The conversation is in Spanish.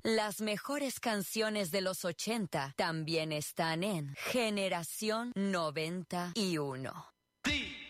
Las mejores canciones de los 80 también están en Generación 91.